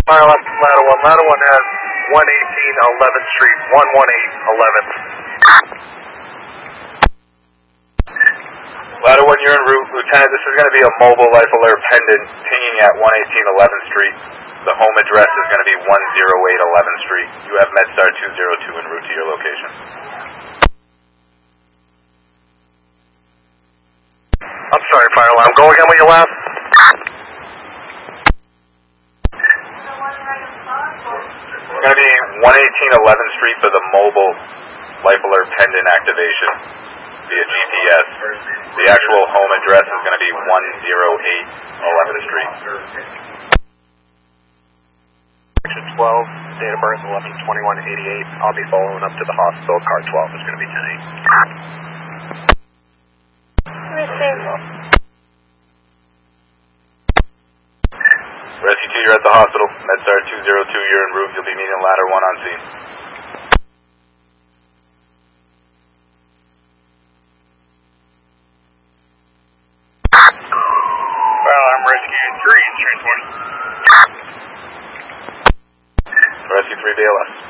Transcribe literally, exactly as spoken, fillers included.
Fire left, ladder one. Ladder one has one eighteen eleventh Street, one eighteen eleventh. Ladder one, you're en route. Lieutenant, this is going to be a mobile life alert pendant pinging at one eighteen eleventh Street. The home address is going to be one oh eight eleventh Street. You have MedStar two oh two en route to your location. I'm sorry, fire alarm. Go again with your last. It's going to be one eighteen eleventh Street for the mobile life alert pendant activation via G P S. The actual home address is going to be one oh eight eleventh Street. Section twelve, date of birth eleven twenty-one eighty-eight. I'll be following up to the hospital. Car twelve is going to be ten eight. Receive. Rescue two, you're at the hospital. MedStar two oh two, you're en route. You'll be meeting ladder one on scene. Fire alarm, rescue three, transport. Rescue three, B L S.